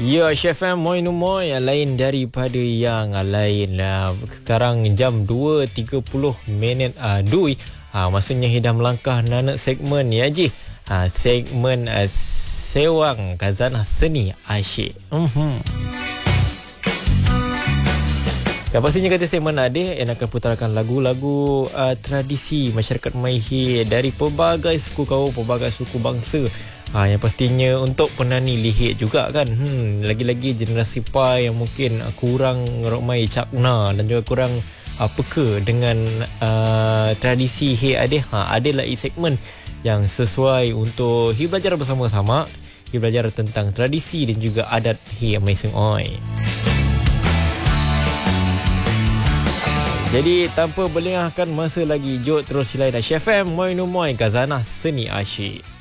Ya, Chef M, moi no moi, lain daripada yang lain. Sekarang jam 2.30 Dui. Maksudnya dah melangkah nana segmen ya Ji. Segmen Sewang Khazanah Seni Asyik. Dan pastinya kata segmen Adih yang akan putarkan lagu-lagu tradisi masyarakat Maihi dari pelbagai suku kaum, pelbagai suku bangsa. Yang pastinya untuk penani lihik juga kan. Lagi-lagi generasi pai yang mungkin kurang ngerokmai cakna dan juga kurang peka dengan tradisi Hi Adih. Ada lagi segmen yang sesuai untuk Hi belajar bersama-sama. Hi belajar tentang tradisi dan juga adat Hi Maising Oi. Jadi tanpa berlengahkan masa lagi, jom terus silai dah Chef M, moi no moi Khazanah Seni Asyik.